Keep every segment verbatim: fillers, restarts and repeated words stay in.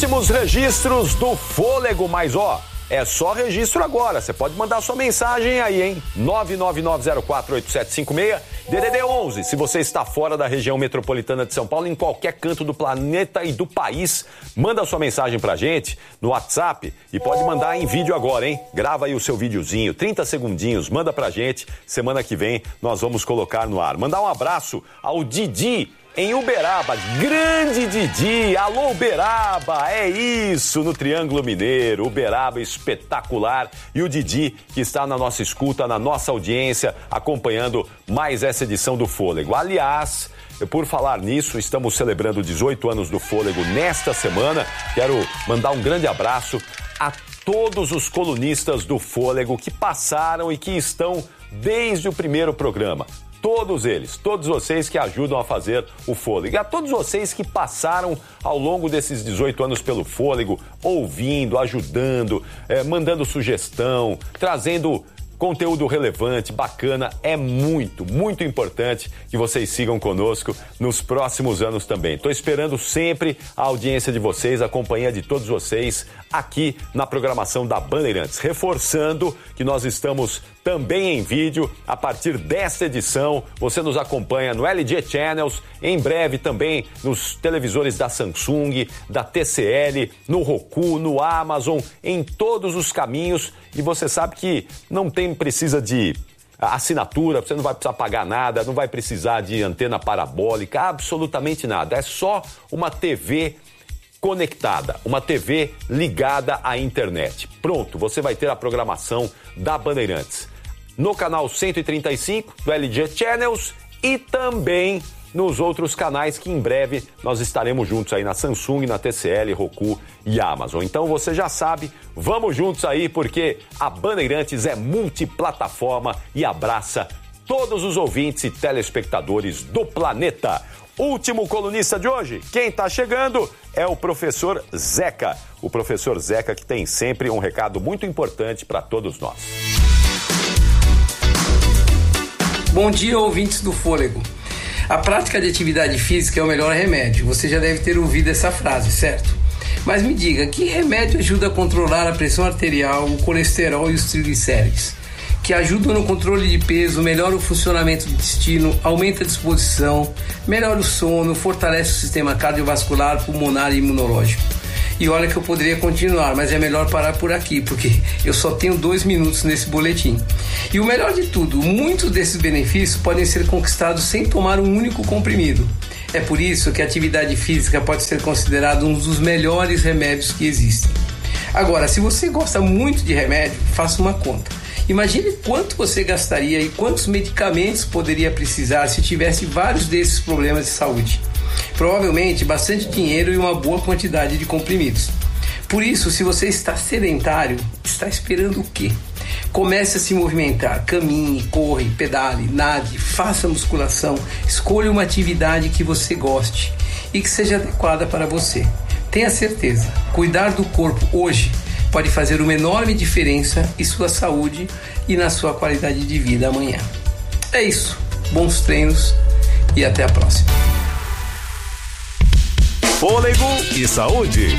Últimos registros do fôlego, mas ó, é só registro agora. Você pode mandar sua mensagem aí, hein? nove nove nove zero quatro oito sete cinco seis, D D D onze. Se você está fora da região metropolitana de São Paulo, em qualquer canto do planeta e do país, manda sua mensagem pra gente no WhatsApp e pode mandar em vídeo agora, hein? Grava aí o seu videozinho, trinta segundinhos, manda pra gente. Semana que vem nós vamos colocar no ar. Mandar um abraço ao Didi em Uberaba, grande Didi, alô Uberaba, é isso, no Triângulo Mineiro, Uberaba espetacular, e o Didi que está na nossa escuta, na nossa audiência, acompanhando mais essa edição do Fôlego. Aliás, por falar nisso, estamos celebrando dezoito anos do Fôlego nesta semana, quero mandar um grande abraço a todos os colunistas do Fôlego que passaram e que estão desde o primeiro programa. Todos eles, todos vocês que ajudam a fazer o Fôlego. E a todos vocês que passaram ao longo desses dezoito anos pelo Fôlego, ouvindo, ajudando, eh, mandando sugestão, trazendo conteúdo relevante, bacana. É muito, muito importante que vocês sigam conosco nos próximos anos também. Estou esperando sempre a audiência de vocês, a companhia de todos vocês aqui na programação da Bandeirantes. Reforçando que nós estamos também em vídeo a partir desta edição. Você nos acompanha no L G Channels, em breve também nos televisores da Samsung, da T C L, no Roku, no Amazon, em todos os caminhos. E você sabe que não tem, precisa de assinatura, você não vai precisar pagar nada, não vai precisar de antena parabólica, absolutamente nada. É só uma T V conectada, uma T V ligada à internet. Pronto, você vai ter a programação da Bandeirantes no canal cento e trinta e cinco do L G Channels e também nos outros canais que em breve nós estaremos juntos aí na Samsung, na T C L, Roku e Amazon. Então você já sabe, vamos juntos aí porque a Bandeirantes é multiplataforma e abraça todos os ouvintes e telespectadores do planeta. Último colunista de hoje, quem está chegando é o professor Zeca. O professor Zeca que tem sempre um recado muito importante para todos nós. Bom dia, ouvintes do Fôlego. A prática de atividade física é o melhor remédio. Você já deve ter ouvido essa frase, certo? Mas me diga, que remédio ajuda a controlar a pressão arterial, o colesterol e os triglicérides? Que ajudam no controle de peso, melhora o funcionamento do intestino, aumenta a disposição, melhora o sono, fortalece o sistema cardiovascular, pulmonar e imunológico. E olha que eu poderia continuar, mas é melhor parar por aqui, porque eu só tenho dois minutos nesse boletim. E o melhor de tudo, muitos desses benefícios podem ser conquistados sem tomar um único comprimido. É por isso que a atividade física pode ser considerada um dos melhores remédios que existem. Agora, se você gosta muito de remédio, faça uma conta. Imagine quanto você gastaria e quantos medicamentos poderia precisar se tivesse vários desses problemas de saúde. Provavelmente bastante dinheiro e uma boa quantidade de comprimidos. Por isso, se você está sedentário, está esperando o quê? Comece a se movimentar, caminhe, corre, pedale, nade, faça musculação, escolha uma atividade que você goste e que seja adequada para você. Tenha certeza, cuidar do corpo hoje pode fazer uma enorme diferença em sua saúde e na sua qualidade de vida amanhã. É isso, bons treinos e até a próxima. Fôlego e saúde.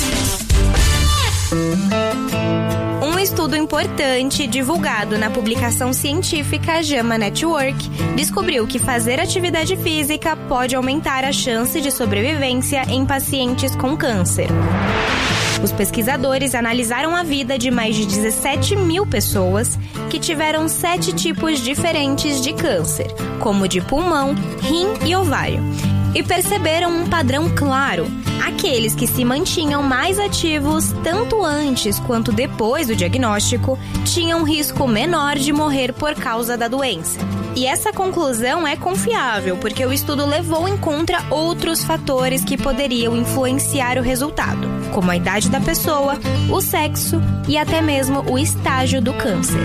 Um estudo importante divulgado na publicação científica JAMA Network descobriu que fazer atividade física pode aumentar a chance de sobrevivência em pacientes com câncer. Os pesquisadores analisaram a vida de mais de dezessete mil pessoas que tiveram sete tipos diferentes de câncer, como de pulmão, rim e ovário, e perceberam um padrão claro. Aqueles que se mantinham mais ativos tanto antes quanto depois do diagnóstico tinham um risco menor de morrer por causa da doença. E essa conclusão é confiável, porque o estudo levou em conta outros fatores que poderiam influenciar o resultado, como a idade da pessoa, o sexo e até mesmo o estágio do câncer.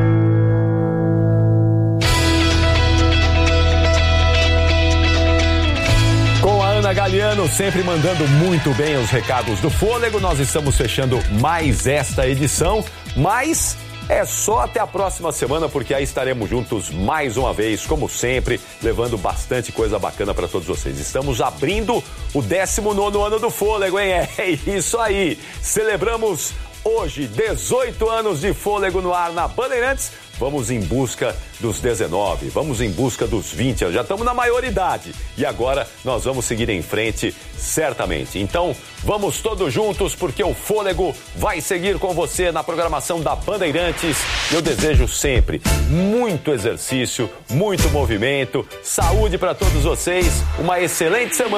Ana Galiano sempre mandando muito bem os recados do Fôlego. Nós estamos fechando mais esta edição, mas É só até a próxima semana, porque aí estaremos juntos mais uma vez, como sempre, levando bastante coisa bacana para todos vocês. Estamos abrindo o décimo nono ano do Fôlego, hein? É isso aí. Celebramos hoje dezoito anos de Fôlego no ar na Bandeirantes. Vamos em busca dos dezenove, vamos em busca dos vinte, já estamos na maioridade e agora nós vamos seguir em frente certamente. Então vamos todos juntos porque o Fôlego vai seguir com você na programação da Bandeirantes. Eu desejo sempre muito exercício, muito movimento, saúde para todos vocês, uma excelente semana.